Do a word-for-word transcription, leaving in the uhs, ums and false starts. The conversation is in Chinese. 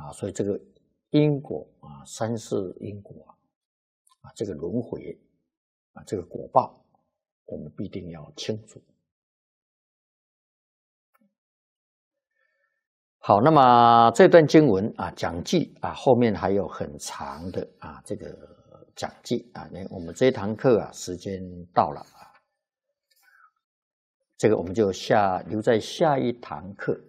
啊，所以这个因果啊，三世因果啊，啊，这个轮回啊，这个果报，我们必定要清楚。好，那么这段经文啊，讲记啊，后面还有很长的啊，这个讲记啊，那我们这一堂课啊，时间到了啊，这个我们就下留在下一堂课。